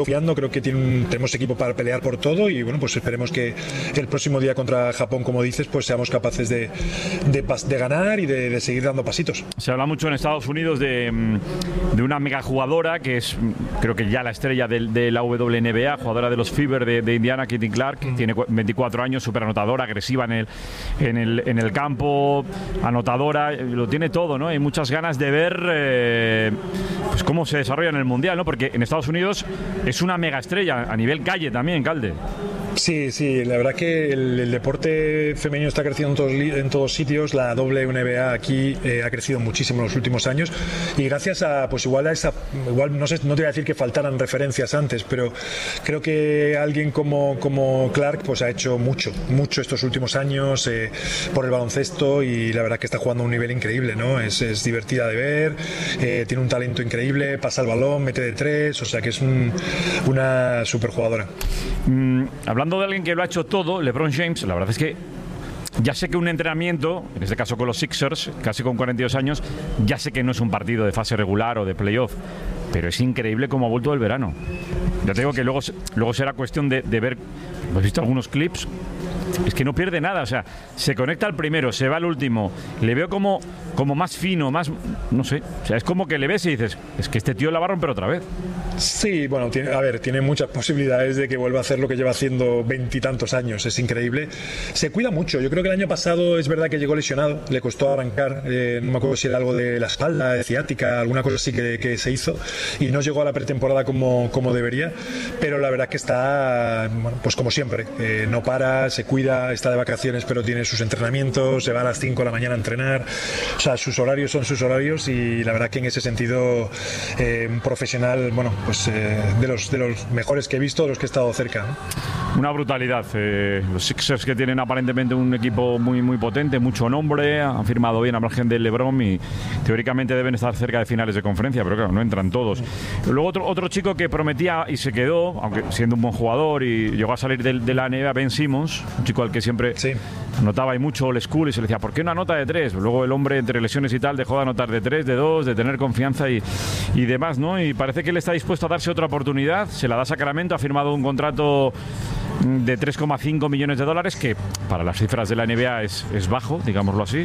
confiando, creo que tenemos equipo para pelear por todo y bueno, pues esperemos que el próximo día contra Japón, como dices, pues seamos capaces de ganar y de seguir dando pasitos. Se habla mucho en Estados Unidos de una mega jugadora que es, creo que ya la estrella de la WNBA, jugadora de los Fever de Indiana, Caitlin Clark, que tiene 24 años, súper anotadora, agresiva en el campo, anotadora, lo tiene todo, ¿no? Hay muchas ganas de ver pues cómo se desarrolla en el Mundial, ¿no? Porque en Estados Unidos es una mega estrella a nivel calle también, Calde. Sí, la verdad que el deporte femenino está creciendo en todos sitios. La WNBA aquí ha crecido muchísimo en los últimos años y gracias a, pues igual no sé, no te voy a decir que faltaran referencias antes, pero creo que alguien como Clark pues ha hecho mucho estos últimos años por el baloncesto y la verdad que está jugando a un nivel increíble, ¿no? Es divertida de ver, tiene un talento increíble, pasa el balón, mete de tres, o sea que es una superjugadora. Hablando de alguien que lo ha hecho todo, LeBron James, la verdad es que ya sé que un entrenamiento, en este caso con los Sixers, casi con 42 años, ya sé que no es un partido de fase regular o de playoff, pero es increíble cómo ha vuelto del verano. Ya te digo que luego será cuestión de ver, hemos visto algunos clips, es que no pierde nada, o sea, se conecta al primero, se va al último, le veo como más fino, más, no sé, o sea, es como que le ves y dices, es que este tío la va a romper otra vez. Sí, bueno, tiene muchas posibilidades de que vuelva a hacer lo que lleva haciendo 20 y tantos años, es increíble. Se cuida mucho, yo creo que el año pasado es verdad que llegó lesionado, le costó arrancar, no me acuerdo si era algo de la espalda, de ciática, alguna cosa así que se hizo y no llegó a la pretemporada como debería, pero la verdad que está, bueno, pues como siempre, no para, se cuida, está de vacaciones pero tiene sus entrenamientos, se va a las 5 de la mañana a entrenar, o sea, sus horarios son sus horarios y la verdad que en ese sentido un profesional, bueno, pues de los mejores que he visto, de los que he estado cerca, ¿no? Una brutalidad. Los Sixers, que tienen aparentemente un equipo muy muy potente, mucho nombre, han firmado bien a margen del LeBron y teóricamente deben estar cerca de finales de conferencia, pero claro, no entran todos. Luego otro chico que prometía y se quedó, aunque siendo un buen jugador, y llegó a salir de la NBA, Ben Simmons, un chico al que siempre anotaba y mucho old school y se le decía, ¿por qué no anota de tres? Luego el hombre, entre lesiones y tal, dejó de anotar de tres, de dos, de tener confianza y demás, ¿no? Y parece que él está dispuesto a darse otra oportunidad, se la da Sacramento, ha firmado un contrato de 3,5 millones de dólares, que para las cifras de la NBA es bajo, digámoslo así.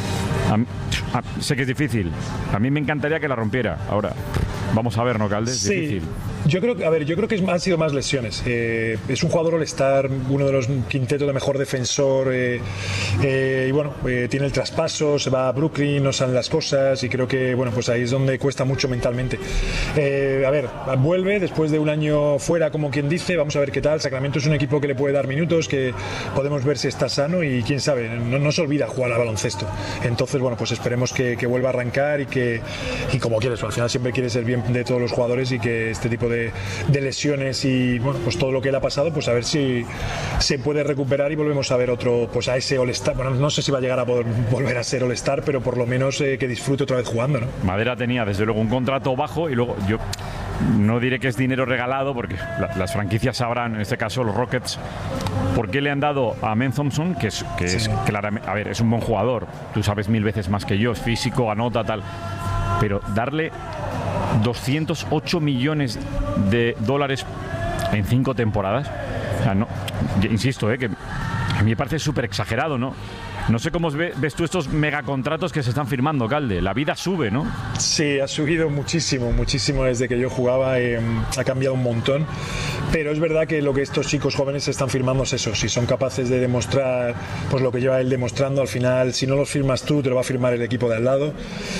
Sé que es difícil, a mí me encantaría que la rompiera. Ahora, vamos a ver, ¿no, Calde? Es difícil. Yo creo que han sido más lesiones. Es un jugador all-star, uno de los quintetos de mejor defensor, y bueno, tiene el traspaso, se va a Brooklyn, no salen las cosas y creo que bueno, pues ahí es donde cuesta mucho mentalmente. Vuelve después de un año fuera, como quien dice, vamos a ver qué tal. Sacramento es un equipo que le puede dar minutos, que podemos ver si está sano y quién sabe, no se olvida jugar al baloncesto. Entonces, bueno, pues esperemos que vuelva a arrancar y como quieres, al final siempre quieres el bien de todos los jugadores y que este tipo de lesiones y bueno, pues todo lo que le ha pasado, pues a ver si se puede recuperar y volvemos a ver otro, pues a ese All-Star. Bueno, no sé si va a llegar a poder volver a ser All-Star, pero por lo menos que disfrute otra vez jugando, ¿no? Madera tenía desde luego un contrato bajo y luego yo no diré que es dinero regalado porque las franquicias sabrán, en este caso los Rockets, por qué le han dado a Men Thompson, que es claramente, a ver, es un buen jugador, tú sabes mil veces más que yo, es físico, anota, tal, pero darle 208 millones de dólares en 5 temporadas, o sea, no, insisto, que a mí me parece súper exagerado, ¿no? No sé cómo ves tú estos megacontratos que se están firmando, Calde. La vida sube, ¿no? Sí, ha subido muchísimo desde que yo jugaba, ha cambiado un montón, pero es verdad que lo que estos chicos jóvenes están firmando es eso. Si son capaces de demostrar pues lo que lleva él demostrando, al final, si no los firmas tú, te lo va a firmar el equipo de al lado.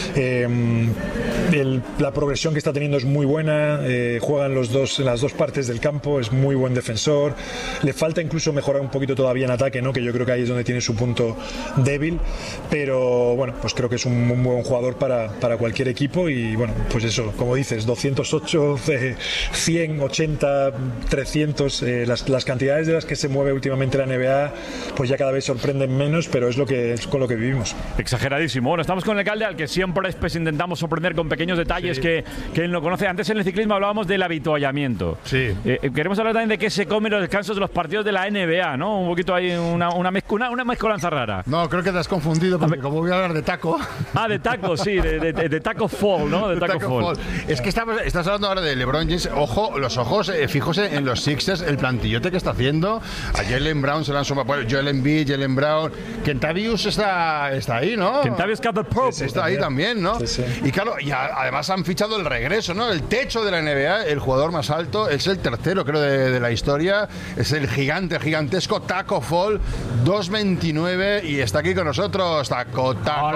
La progresión que está teniendo es muy buena, juegan en las dos partes del campo, es muy buen defensor. Le falta incluso mejorar un poquito todavía en ataque, ¿no? Que yo creo que ahí es donde tiene su punto débil, pero bueno, pues creo que es un buen jugador para cualquier equipo y bueno, pues eso, como dices, 208, 100, 80, 300, las cantidades de las que se mueve últimamente la NBA, pues ya cada vez sorprenden menos, pero es con lo que vivimos. Exageradísimo. Bueno, estamos con el Calde, al que siempre pues intentamos sorprender con pequeños detalles que él no conoce. Antes en el ciclismo hablábamos del avituallamiento. Sí. Queremos hablar también de qué se come los descansos de los partidos de la NBA, ¿no? Un poquito ahí, una mezcolanza rara. Murcia. No, creo que te has confundido porque como voy a hablar de taco... Ah, de taco, sí, de taco fall, ¿no? De taco fall. Es que estás hablando ahora de LeBron James. Ojo, los ojos, fíjose en los Sixers, el plantillote que está haciendo. A Jaylen Brown se le han sumado, bueno, Joel Embiid, Jaylen Brown. Kentavious está ahí, ¿no? Kentavious Caldwell-Pope Está ahí también, ¿no? Sí. Y claro, y además han fichado el regreso, ¿no? El techo de la NBA, el jugador más alto, es el tercero, creo, de la historia. Es el gigantesco Taco Fall, 2.29, y está aquí con nosotros. Taco.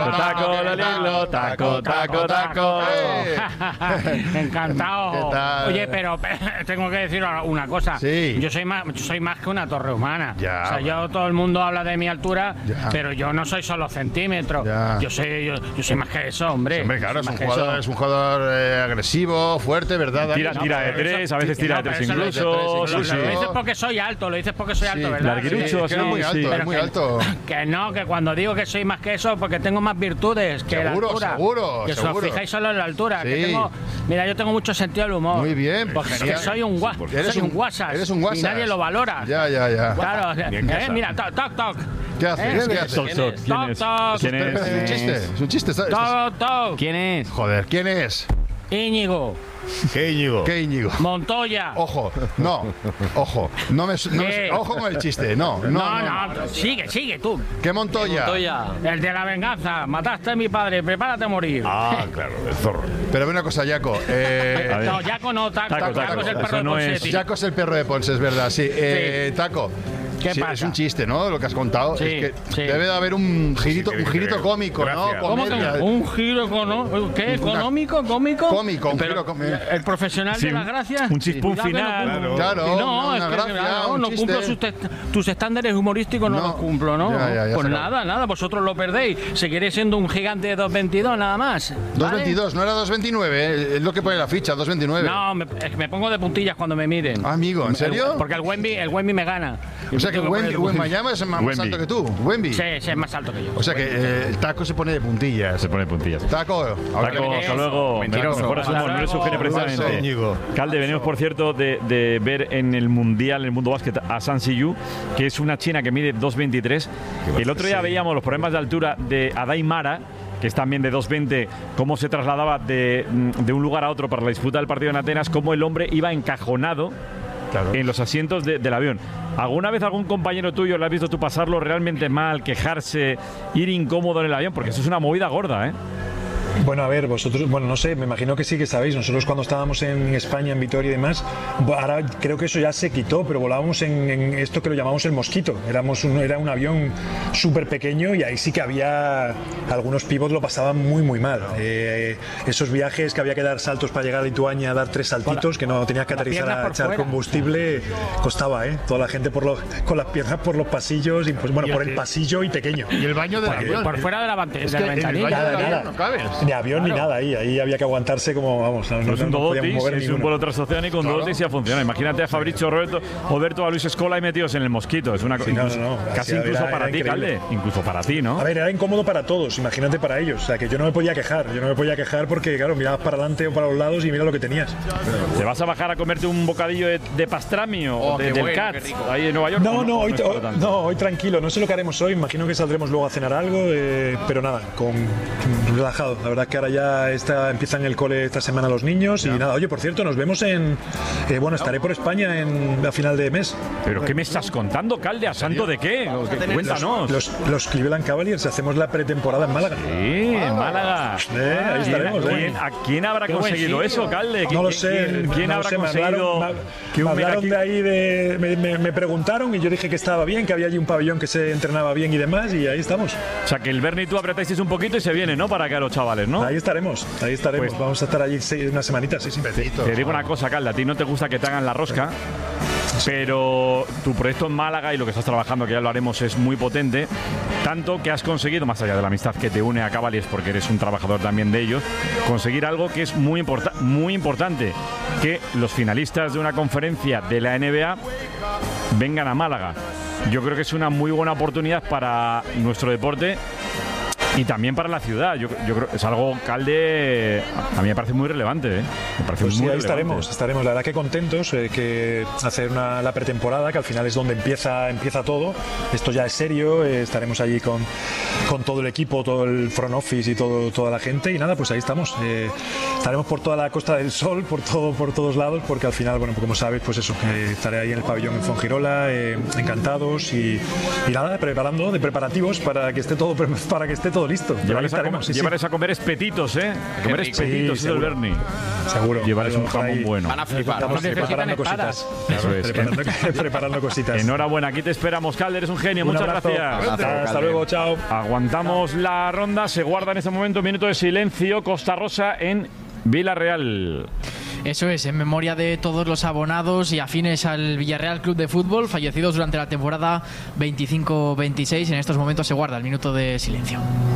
Encantado. ¿Qué tal? Oye, pero tengo que decir una cosa. Sí. Yo soy más que una torre humana. Ya. O sea, todo el mundo habla de mi altura, Ya. pero yo no soy solo centímetros. Ya. Yo soy más que eso, hombre. Hombre, claro, Soy es más que eso. un jugador agresivo, fuerte, ¿verdad? Tira de tres, a veces tira de tres incluso. Sí, sí. Lo dices porque soy alto, ¿verdad? Larguirucho, Es que era muy alto, Pero es muy que- alto. Que no, que cuando digo que soy más que eso, porque tengo más virtudes que la Seguro, altura. seguro, Que os seguro. fijáis solo en la altura. Sí. Que mira, yo tengo mucho sentido del humor. Muy bien, Porque es genial. que soy un WhatsApp. Eres un Y WhatsApp. nadie lo valora. Ya. Claro, mira, toc. ¿Qué haces? ¿Qué haces? Toc, toc. ¿Quién es? Toc. ¿Quién es? Es un chiste, es un chiste. Toc. ¿Quién es? Joder, ¿quién es? Íñigo. ¿Qué Íñigo? Montoya. Ojo, ojo con el chiste, no. Sigue tú. ¿Qué Montoya? El de la venganza. Mataste a mi padre, prepárate a morir. Ah, claro, el zorro. Pero ve una cosa, Jaco. No, Jaco no, Taco. Taco, Taco es el eso perro de no es- Ponseti. Jaco es el perro de Ponce, es verdad, sí. Taco. ¿Qué Sí, pasa? es un chiste, ¿no? Lo que has contado. Sí, es que sí. debe de haber un girito cómico, ¿no? ¿Cómo que Comedia. un giro económico? ¿Qué? ¿Económico? Cómico, un Pero giro cómico. el profesional Sí, de las gracias. un chispún Cuidado que final. no cumplo. Claro, No, una es que gracia, claro, un no chiste. cumplo tus estándares humorísticos, no No. los cumplo, ¿no? Ya, Pues se nada, vosotros lo perdéis. Seguiré siendo un gigante de 2,22 nada más. ¿vale? 2.22, no era 2.29, es lo que pone la ficha, 2.29. No, es que me pongo de puntillas cuando me miden. Amigo, ¿en serio? Porque el Wemby me gana. O sea que Tengo poner de Wembanyama es más Wemby. alto que tú. Wemby. Sí, es más alto que yo. O sea que el Taco se pone de puntillas. Se pone puntillas. Taco, ahora Taco, que- hasta luego. Mentiroso. Mejores humor, no le sugiere Hasta precisamente. Íñigo. Calde, venimos por cierto de ver en el Mundial, en el mundo básquet, a San Siyu, que es una china que mide 2,23. El otro día veíamos los problemas de altura de Adai Mara, que es también de 2,20, cómo se trasladaba de un lugar a otro para la disputa del partido en Atenas, cómo el hombre iba encajonado en los asientos del avión. ¿Alguna vez algún compañero tuyo le has visto tú pasarlo realmente mal, quejarse, ir incómodo en el avión? Porque eso es una movida gorda, ¿eh? Bueno, a ver, vosotros, bueno, no sé, me imagino que sí que sabéis. Nosotros cuando estábamos en España, en Vitoria y demás, ahora creo que eso ya se quitó, pero volábamos en esto que lo llamamos el Mosquito. Era un avión súper pequeño y ahí sí que había, algunos pivots lo pasaban muy mal. Esos viajes que había que dar saltos para llegar a Lituania, dar 3 saltitos, que no tenías que aterrizar piernas a por echar fuera. combustible, costaba, ¿eh? Toda la gente con las piernas por los pasillos, y pues bueno, por el pasillo y pequeño. Y el baño del avión. Por fuera de la Es que en el ventanilla. baño del Nada. avión no cabes. Ni avión ni nada ahí había que aguantarse como, vamos, no No es un podíamos Dodotis, mover es un ninguno. vuelo transoceánico, un Dodotis ya funciona. Imagínate a Fabricio Roberto, a Luis Escola y metidos en el Mosquito. Es una cosa. no. Casi Era incluso para ti, increíble. Calde. Incluso para ti, ¿no? A ver, era incómodo para todos, imagínate para ellos. O sea, que yo no me podía quejar. Porque, claro, mirabas para adelante o para los lados y mira lo que tenías. ¿Te vas a bajar a comerte un bocadillo de pastrami o qué del bueno, Cat qué rico. ahí en Nueva York? No, ¿O hoy, es para tanto? hoy tranquilo. No sé lo que haremos hoy. Imagino que saldremos luego a cenar algo, pero nada, relajado. La verdad es que ahora ya empiezan el cole esta semana los niños y nada. Oye, por cierto, nos vemos estaré por España a final de mes. ¿Pero qué me estás contando, Calde? ¿A santo de qué? Cuéntanos. Los Cleveland Cavaliers, hacemos la pretemporada en Málaga. Sí, en Málaga. Ahí estaremos. ¿A quién habrá conseguido eso, Calde? No lo sé. ¿Quién no lo habrá sé, conseguido que me un hablaron mega de ahí, me preguntaron y yo dije que estaba bien, que había allí un pabellón que se entrenaba bien y demás, y ahí estamos. O sea, que el Bernie y tú apretáis un poquito y se viene, ¿no? Para que a los chavales, ¿no? Ahí estaremos. Pues- Vamos a estar allí una semanita, sí. Te digo una cosa, Calde, a ti no te gusta que te hagan la rosca, pero tu proyecto en Málaga y lo que estás trabajando, que ya lo haremos, es muy potente, tanto que has conseguido, más allá de la amistad que te une a Cavaliers, porque eres un trabajador también de ellos, conseguir algo que es muy importante, que los finalistas de una conferencia de la NBA vengan a Málaga. Yo creo que es una muy buena oportunidad para nuestro deporte y también para la ciudad. Yo creo que es algo, Calde, a mí me parece muy relevante, ¿eh? Me parece pues muy sí, ahí relevante. estaremos, la verdad que contentos, que hacer la pretemporada, que al final es donde empieza todo. Esto ya es serio, estaremos allí con todo el equipo, todo el front office y toda la gente, y nada, pues ahí estamos. Estaremos por toda la Costa del Sol, por todos lados, porque al final, bueno, como sabes, pues eso, estaré ahí en el pabellón en Fuengirola, encantados y nada, de preparativos para que esté todo listo. Llevarles a comer espetitos, ¿eh? Comer espetitos, sí, el Berni. Seguro. Llevarles un jamón bueno. Van a flipar. Estamos preparando cositas. Preparando cositas. Enhorabuena, aquí te esperamos, Calder, eres un genio. Un Muchas abrazo. gracias. Hasta luego, chao. Aguantamos la ronda, se guarda en este momento un minuto de silencio. Costa Rosa en Villarreal. Eso es, en memoria de todos los abonados y afines al Villarreal Club de Fútbol, fallecidos durante la temporada 25-26. En estos momentos se guarda el minuto de silencio.